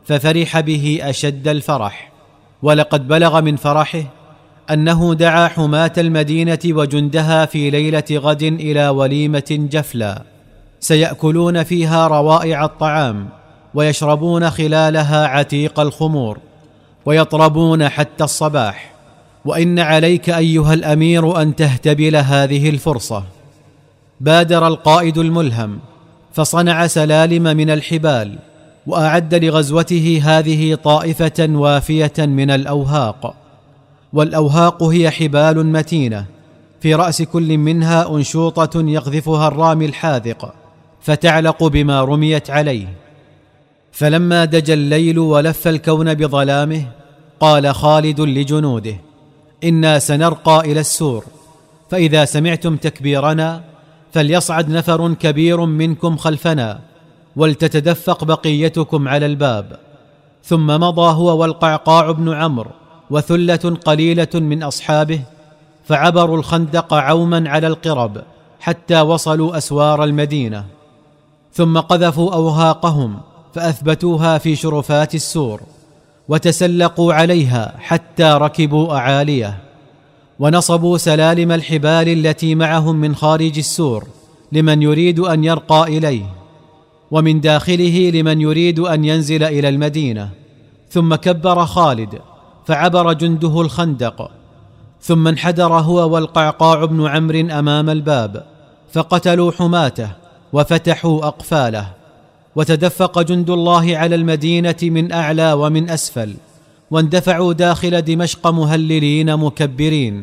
ففرح به أشد الفرح. ولقد بلغ من فرحه أنه دعا حماة المدينة وجندها في ليلة غد إلى وليمة جفلى سيأكلون فيها روائع الطعام ويشربون خلالها عتيق الخمور ويطربون حتى الصباح، وإن عليك أيها الأمير أن تهتبل هذه الفرصة. بادر القائد الملهم فصنع سلالم من الحبال، وأعد لغزوته هذه طائفة وافية من الأوهاق. والأوهاق هي حبال متينة في رأس كل منها أنشوطة يقذفها الرامي الحاذق فتعلق بما رميت عليه. فلما دجى الليل ولف الكون بظلامه قال خالد لجنوده: إنا سنرقى إلى السور، فإذا سمعتم تكبيرنا فليصعد نفر كبير منكم خلفنا ولتتدفق بقيتكم على الباب. ثم مضى هو والقعقاع بن عمرو وثلة قليلة من أصحابه، فعبروا الخندق عوما على القرب حتى وصلوا أسوار المدينة، ثم قذفوا أوهاقهم فأثبتوها في شرفات السور، وتسلقوا عليها حتى ركبوا أعاليه، ونصبوا سلالم الحبال التي معهم من خارج السور لمن يريد أن يرقى إليه، ومن داخله لمن يريد أن ينزل إلى المدينة. ثم كبر خالد فعبر جنده الخندق، ثم انحدر هو والقعقاع بن عمرو أمام الباب فقتلوا حماته وفتحوا أقفاله، وتدفق جند الله على المدينة من أعلى ومن أسفل، واندفعوا داخل دمشق مهللين مكبرين.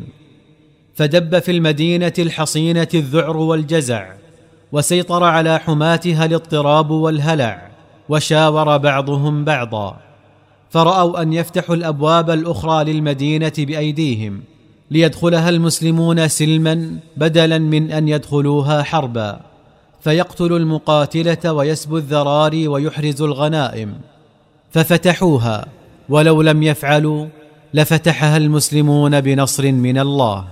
فدب في المدينة الحصينة الذعر والجزع، وسيطر على حماتها الاضطراب والهلع، وشاور بعضهم بعضا، فرأوا أن يفتحوا الأبواب الأخرى للمدينة بأيديهم ليدخلها المسلمون سلما بدلا من أن يدخلوها حربا، فيقتل المقاتلة ويسبو الذراري ويحرز الغنائم. ففتحوها، ولو لم يفعلوا لفتحها المسلمون بنصر من الله.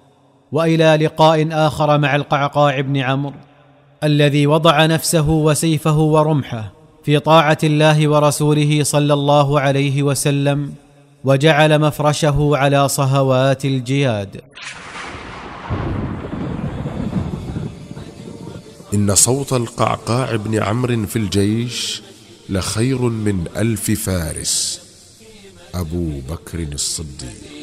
وإلى لقاء آخر مع القعقاع بن عمرو الذي وضع نفسه وسيفه ورمحه في طاعة الله ورسوله صلى الله عليه وسلم، وجعل مفرشه على صهوات الجياد. إن صوت القعقاع بن عمرو في الجيش لخير من 1000 فارس. أبو بكر الصديق.